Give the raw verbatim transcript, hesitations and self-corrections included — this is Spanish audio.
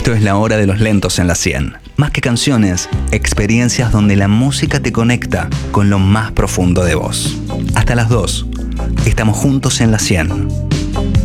Esto es la hora de los lentos en la cien. Más que canciones, experiencias donde la música te conecta con lo más profundo de vos. Hasta las dos. Estamos juntos en la cien.